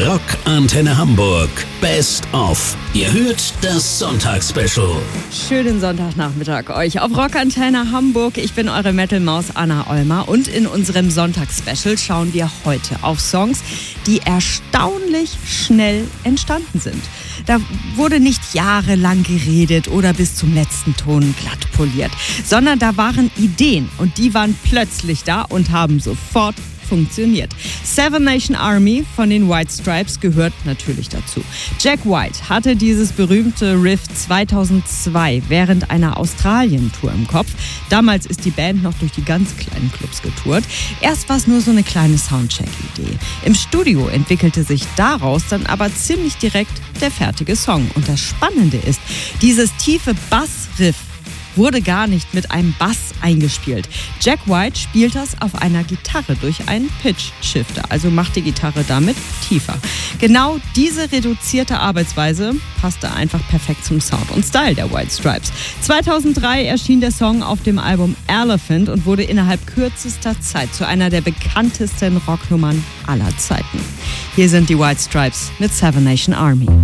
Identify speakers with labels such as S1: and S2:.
S1: Rock Antenne Hamburg Best of. Ihr hört das Sonntagsspecial.
S2: Schönen Sonntagnachmittag euch auf Rock Antenne Hamburg. Ich bin eure Metal-Maus Anna Olmer und in unserem Sonntagsspecial schauen wir heute auf Songs, die erstaunlich schnell entstanden sind. Da wurde nicht jahrelang geredet oder bis zum letzten Ton glatt poliert, sondern da waren Ideen und die waren plötzlich da und haben sofort funktioniert. Seven Nation Army von den White Stripes gehört natürlich dazu. Jack White hatte dieses berühmte Riff 2002 während einer Australien-Tour im Kopf. Damals ist die Band noch durch die ganz kleinen Clubs getourt. Erst war es nur so eine kleine Soundcheck-Idee. Im Studio entwickelte sich daraus dann aber ziemlich direkt der fertige Song. Und das Spannende ist, dieses tiefe Bassriff wurde gar nicht mit einem Bass eingespielt. Jack White spielt das auf einer Gitarre durch einen Pitch-Shifter, also macht die Gitarre damit tiefer. Genau diese reduzierte Arbeitsweise passte einfach perfekt zum Sound und Style der White Stripes. 2003 erschien der Song auf dem Album Elephant und wurde innerhalb kürzester Zeit zu einer der bekanntesten Rocknummern aller Zeiten. Hier sind die White Stripes mit Seven Nation Army.